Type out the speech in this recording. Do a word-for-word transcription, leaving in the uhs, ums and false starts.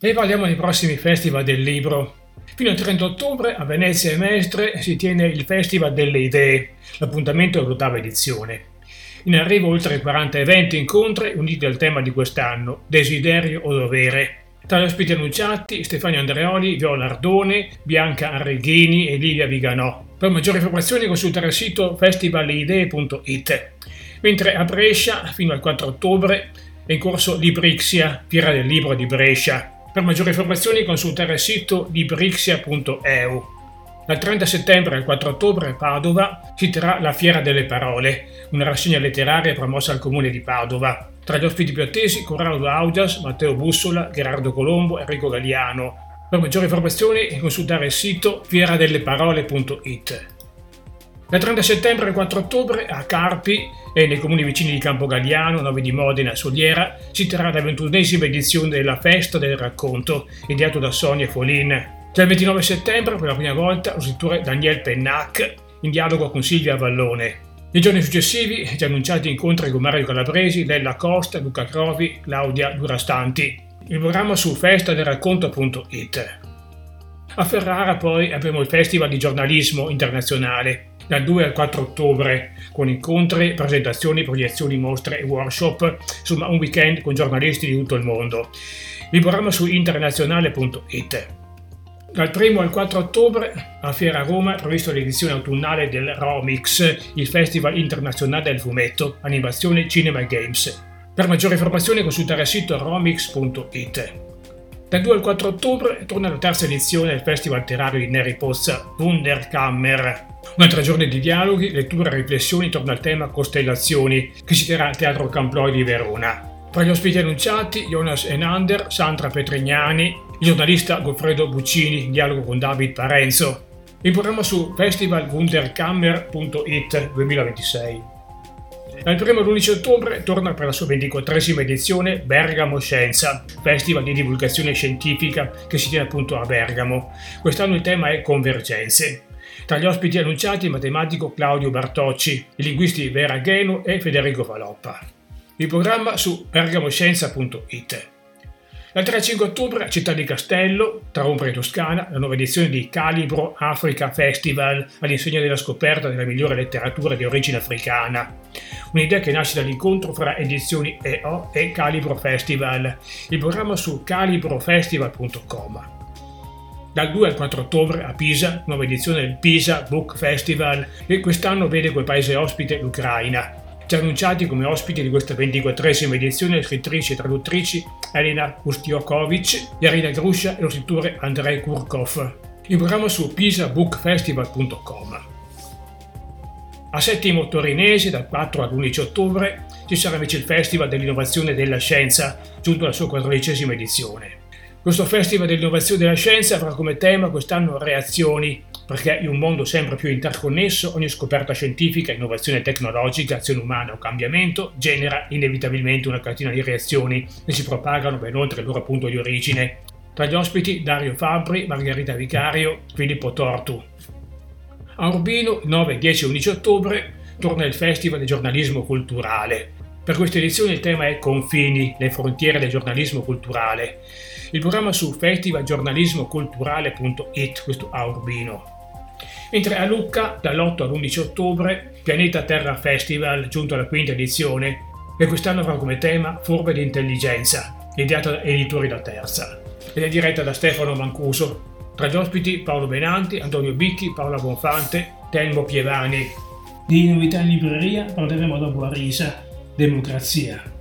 E parliamo dei prossimi festival del libro. Fino al trenta ottobre a Venezia e Mestre si tiene il Festival delle Idee, l'appuntamento è l'ottava edizione. In arrivo oltre quaranta eventi e incontri uniti al tema di quest'anno, desiderio o dovere. Tra gli ospiti annunciati Stefano Andreoli, Viola Ardone, Bianca Arreghini e Livia Viganò. Per maggiori informazioni consultare il sito festivalidee punto it. Mentre a Brescia, fino al quattro ottobre, è in corso Librixia, Fiera del Libro di Brescia. Per maggiori informazioni consultare il sito librixia punto e u. Dal trenta settembre al quattro ottobre a Padova si terrà la Fiera delle Parole, una rassegna letteraria promossa al Comune di Padova. Tra gli ospiti più attesi Corrado Augias, Matteo Bussola, Gerardo Colombo e Enrico Galliano. Per maggiori informazioni consultare il sito fiera delle parole punto it. Dal trenta settembre al quattro ottobre a Carpi e nei comuni vicini di Campogalliano, Novi di Modena e Soliera si terrà la ventunesima edizione della Festa del Racconto, ideato da Sonia Folin. Già il ventinove settembre, per la prima volta, lo scrittore Daniel Pennac in dialogo con Silvia Vallone. Nei giorni successivi, già annunciati incontri con Mario Calabresi, Lella Costa, Luca Crovi, Claudia Durastanti. Il programma su festa del racconto punto it. A Ferrara poi avremo il Festival di Giornalismo Internazionale, dal due al quattro ottobre, con incontri, presentazioni, proiezioni, mostre e workshop, insomma un weekend con giornalisti di tutto il mondo. Il programma su internazionale punto it. Dal primo al quattro ottobre a Fiera Roma è prevista l'edizione autunnale del Romix, il Festival Internazionale del Fumetto, Animazione, Cinema e Games. Per maggiori informazioni consultare il sito romix punto it. Dal due al quattro ottobre torna la terza edizione del Festival Letterario di Neri Pozza, Wunderkammer. Una tre giorni di dialoghi, letture e riflessioni intorno al tema Costellazioni, che si terrà al Teatro Camploi di Verona. Tra gli ospiti annunciati Jonas Enander, Sandra Petrignani, il giornalista Goffredo Buccini in dialogo con David Parenzo. Il programma su festival wunderkammer punto it duemilaventisei. Dal primo all'undici ottobre torna per la sua ventiquattresima edizione Bergamo Scienza, festival di divulgazione scientifica che si tiene appunto a Bergamo. Quest'anno il tema è Convergenze. Tra gli ospiti annunciati il matematico Claudio Bartocci, i linguisti Vera Gheno e Federico Faloppa. Il programma su bergamoscienza punto it. Dal tre al cinque ottobre a Città di Castello, tra Umbria e Toscana, la nuova edizione di Calibro Africa Festival, all'insegna della scoperta della migliore letteratura di origine africana. Un'idea che nasce dall'incontro fra edizioni E O e Calibro Festival. Il programma su calibro festival punto com. Dal due al quattro ottobre a Pisa, nuova edizione del Pisa Book Festival, e quest'anno vede quel paese ospite l'Ucraina. Già annunciati come ospiti di questa ventiquattresima edizione le scrittrici e traduttrici Elena Ustiokovic, Yarina Gruscia e lo scrittore Andrei Kurkov. Il programma su pisa book festival punto com. A Settimo Torinese, dal quattro all'undici ottobre, ci sarà invece il Festival dell'Innovazione e della Scienza, giunto alla sua quattordicesima edizione. Questo Festival dell'Innovazione e della Scienza avrà come tema quest'anno reazioni, perché in un mondo sempre più interconnesso ogni scoperta scientifica, innovazione tecnologica, azione umana o cambiamento genera inevitabilmente una catena di reazioni che si propagano ben oltre il loro punto di origine. Tra gli ospiti Dario Fabbri, Margherita Vicario, Filippo Tortu. A Urbino, il nove, dieci e undici ottobre, torna il Festival del Giornalismo Culturale. Per questa edizione il tema è Confini, le frontiere del giornalismo culturale. Il programma su festival giornalismo culturale punto it, questo a Urbino. Mentre a Lucca, dall'otto all'undici ottobre, Pianeta Terra Festival, giunto alla quinta edizione, e quest'anno avrà come tema Forme di intelligenza, ideata da Editori da Terza, ed è diretta da Stefano Mancuso. Tra gli ospiti Paolo Benanti, Antonio Bicchi, Paola Bonfante, Telmo Pievani. Di novità in libreria parleremo dopo a Risa, Democrazia.